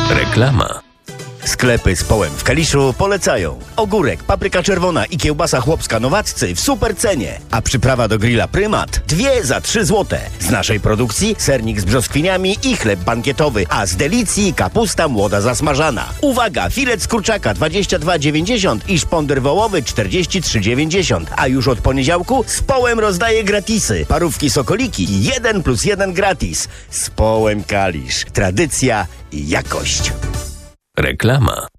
Reklama. Sklepy z Połem w Kaliszu polecają. Ogórek, papryka czerwona i kiełbasa chłopska Nowaccy w super cenie. A przyprawa do grilla Prymat 2 za 3 zł. Z naszej produkcji sernik z brzoskwiniami i chleb bankietowy, a z Delicji kapusta młoda zasmażana. Uwaga, filet z kurczaka 22,90 i szponder wołowy 43,90. A już od poniedziałku z Połem rozdaje gratisy. Parówki sokoliki 1+1 gratis. Z Połem Kalisz. Tradycja i jakość. Reklama.